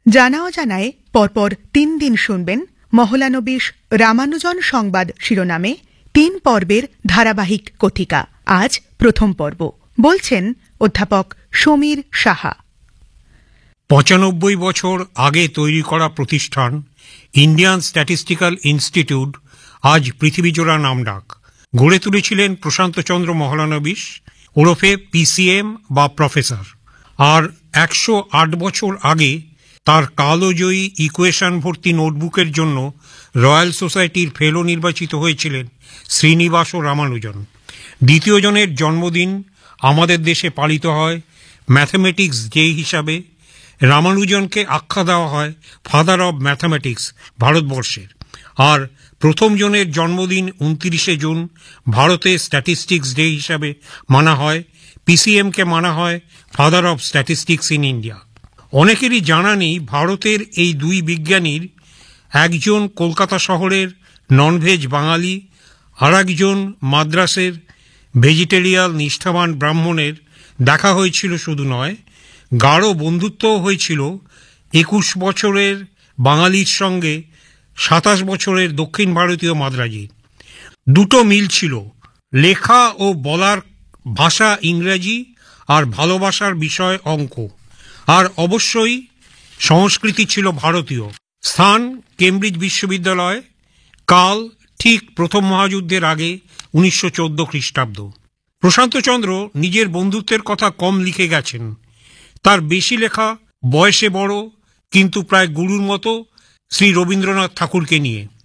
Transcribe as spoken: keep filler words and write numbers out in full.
জানা অজানায় পরপর তিন দিন শুনবেন মহলানবিশ রামানুজন সংবাদ শিরোনামে তিন পর্বের ধারাবাহিক কথিকা। আজ প্রথম পর্ব। বলছেন অধ্যাপক সমীর সাহা। পঁচানব্বই বছর আগে তৈরি করা প্রতিষ্ঠান ইন্ডিয়ান স্ট্যাটিস্টিক্যাল ইনস্টিটিউট আজ পৃথিবীজোড়া নামডাক। গড়ে তুলেছিলেন প্রশান্তচন্দ্র মহলানবিশ ওরফে পিসিএম বা প্রফেসর। আর একশো আট বছর আগে তার কালোজয়ী ইকুয়েশন ভর্তি নোটবুকের জন্য রয়্যাল সোসাইটির ফেলো নির্বাচিত হয়েছিলেন শ্রীনিবাস রামানুজন। দ্বিতীয় জনের জন্মদিন আমাদের দেশে পালিত হয় ম্যাথমেটিক্স ডে হিসাবে। রামানুজনকে আখ্যা দেওয়া হয় ফাদার অব ম্যাথমেটিক্স ভারতবর্ষের। আর প্রথম জনের জন্মদিন উনত্রিশে জুন ভারতে স্ট্যাটিস্টিক্স ডে হিসাবে মানা হয়। পিসিএমকে মানা হয় father of statistics in India. অনেকেরই জানা নেই ভারতের এই দুই বিজ্ঞানীর একজন কলকাতা শহরের ননভেজ বাঙালি, আর একজন মাদ্রাসের ভেজিটেরিয়ান নিষ্ঠাবান ব্রাহ্মণের দেখা হয়েছিল শুধু নয়, গাঢ় বন্ধুত্বও হয়েছিল একুশ বছরের বাঙালির সঙ্গে সাতাশ বছরের দক্ষিণ ভারতীয় মাদ্রাজির। দুটো মিল ছিল, লেখা ও বলার ভাষা ইংরেজি আর ভালোবাসার বিষয় অঙ্ক। আর অবশ্যই সংস্কৃতি ছিল ভারতীয়। স্থান কেমব্রিজ বিশ্ববিদ্যালয়, কাল ঠিক প্রথম মহাযুদ্ধের আগে উনিশশো চোদ্দ খ্রিস্টাব্দ। প্রশান্তচন্দ্র নিজের বন্ধুত্বের কথা কম লিখে গেছেন। তার বেশি লেখা বয়সে বড় কিন্তু প্রায় গুরুর মতো শ্রী রবীন্দ্রনাথ ঠাকুরকে নিয়ে।